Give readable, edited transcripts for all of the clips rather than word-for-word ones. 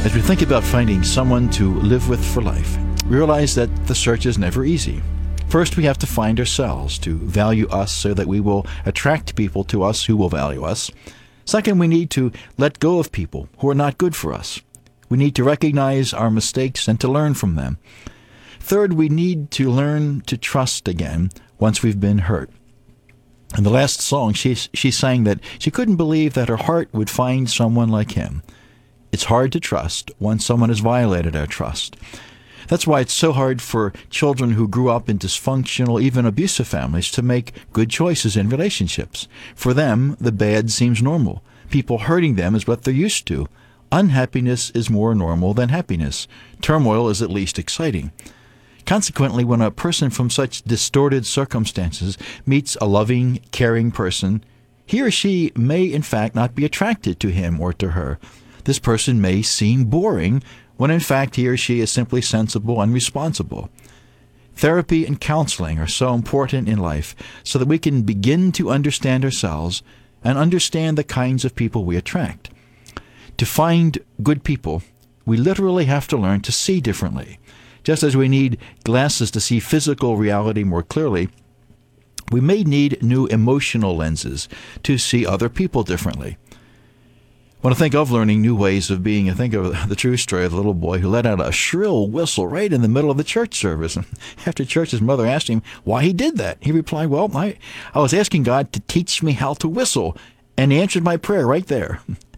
As we think about finding someone to live with for life, we realize that the search is never easy. First, we have to find ourselves, to value us so that we will attract people to us who will value us. Second, we need to let go of people who are not good for us. We need to recognize our mistakes and to learn from them. Third, we need to learn to trust again once we've been hurt. In the last song, she sang that she couldn't believe that her heart would find someone like him. It's hard to trust once someone has violated our trust. That's why it's so hard for children who grew up in dysfunctional, even abusive families to make good choices in relationships. For them, the bad seems normal. People hurting them is what they're used to. Unhappiness is more normal than happiness. Turmoil is at least exciting. Consequently, when a person from such distorted circumstances meets a loving, caring person, he or she may in fact not be attracted to him or to her. This person may seem boring, when in fact he or she is simply sensible and responsible. Therapy and counseling are so important in life so that we can begin to understand ourselves and understand the kinds of people we attract. To find good people, we literally have to learn to see differently. Just as we need glasses to see physical reality more clearly, we may need new emotional lenses to see other people differently. When I think of learning new ways of being, I think of the true story of the little boy who let out a shrill whistle right in the middle of the church service. And after church, his mother asked him why he did that. He replied, well, I was asking God to teach me how to whistle, and he answered my prayer right there.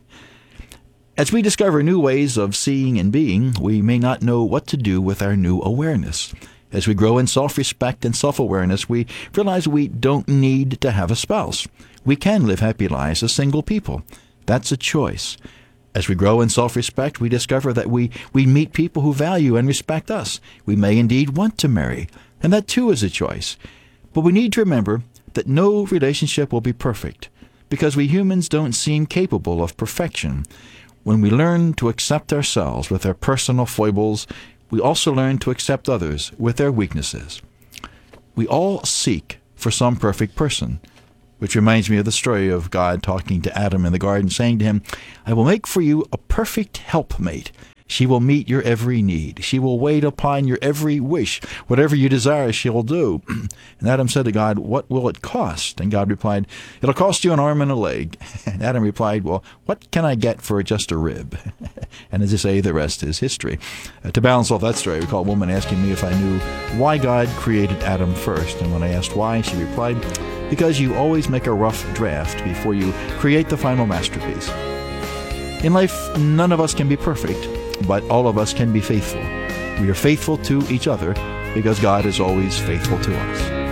As we discover new ways of seeing and being, we may not know what to do with our new awareness. As we grow in self-respect and self-awareness, we realize we don't need to have a spouse. We can live happy lives as single people. That's a choice. As we grow in self-respect, we discover that we meet people who value and respect us. We may indeed want to marry, and that too is a choice. But we need to remember that no relationship will be perfect, because we humans don't seem capable of perfection. When we learn to accept ourselves with our personal foibles, we also learn to accept others with their weaknesses. We all seek for some perfect person, which reminds me of the story of God talking to Adam in the garden, saying to him, I will make for you a perfect helpmate. She will meet your every need. She will wait upon your every wish. Whatever you desire, she will do. And Adam said to God, what will it cost? And God replied, it'll cost you an arm and a leg. And Adam replied, well, what can I get for just a rib? And as I say, the rest is history. To balance off that story, we recall a woman asking me if I knew why God created Adam first. And when I asked why, she replied, because you always make a rough draft before you create the final masterpiece. In life, none of us can be perfect, but all of us can be faithful. We are faithful to each other because God is always faithful to us.